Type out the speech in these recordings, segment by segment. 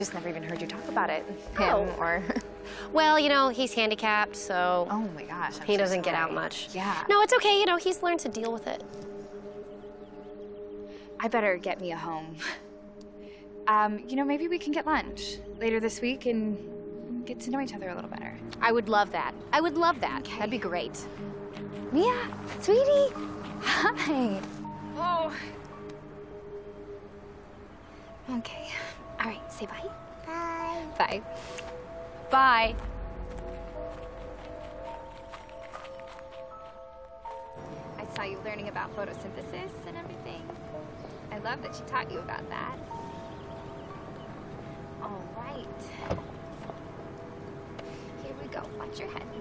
Just never even heard you talk about it. Oh. Him or... Well, you know, he's handicapped, so... Oh my gosh, he doesn't get out much. Yeah. No, it's okay, you know, he's learned to deal with it. I better get Mia home. You know, maybe we can get lunch later this week and get to know each other a little better. I would love that. I would love that. Okay. That'd be great. Mia, sweetie. Hi. Oh. Okay. All right, say bye. Bye. Bye. Bye. I saw you learning about photosynthesis and everything. I love that she taught you about that. All right. Here we go. Watch your head.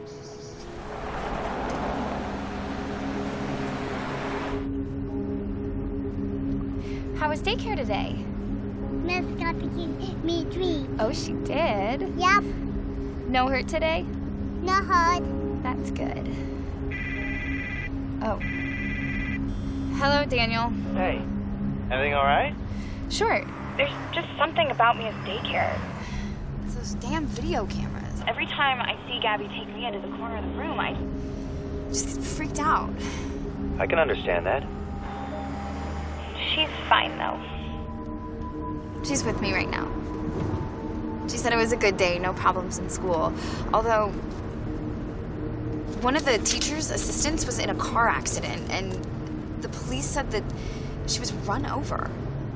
How was daycare today? Miss got to give me a treat. Oh, she did? Yep. No hurt today? No hard. That's good. Oh. Hello, Daniel. Hey, everything all right? Sure. There's just something about Mia's daycare. It's those damn video cameras. Every time I see Gabby take Mia to the corner of the room, I Just get freaked out. I can understand that. She's fine, though. She's with me right now. She said it was a good day, no problems in school. Although, one of the teacher's assistants was in a car accident, and the police said that she was run over.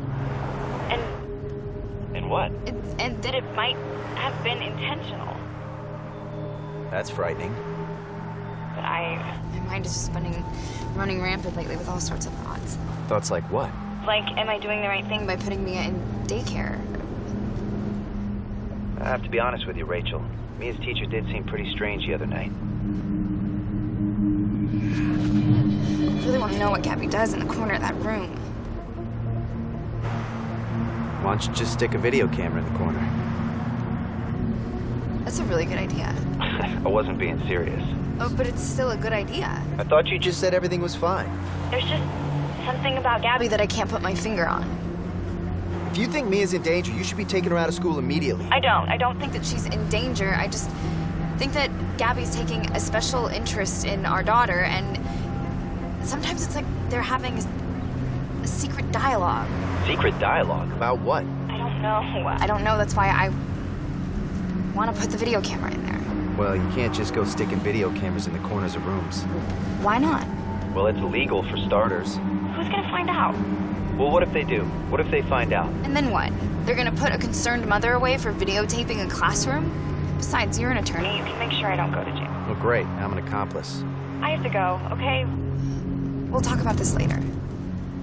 And what? And That it might have been intentional. That's frightening. But my mind has just been running rampant lately with all sorts of thoughts. Thoughts like what? like, am I doing the right thing? By putting Mia in daycare. I have to be honest with you, Rachel. Mia's teacher did seem pretty strange the other night. I really want to know what Gabby does in the corner of that room. Why don't you just stick a video camera in the corner? That's a really good idea. I wasn't being serious. Oh, but it's still a good idea. I thought you just said everything was fine. There's just something about Gabby That I can't put my finger on. If you think Mia's in danger, you should be taking her out of school immediately. I don't I think that she's in danger. I just think that Gabby's taking a special interest in our daughter, and sometimes it's like they're having a secret dialogue. Secret dialogue? About what? I don't know. I don't know, that's why I want to put the video camera in there. Well, you can't just go sticking video cameras in the corners of rooms. Why not? Well, it's illegal for starters. Who's gonna find out? Well, what if they do? What if they find out? And then what? They're gonna put a concerned mother away for videotaping a classroom? Besides, you're an attorney. You can make sure I don't go to jail. Well, great. I'm an accomplice. I have to go, okay? We'll talk about this later.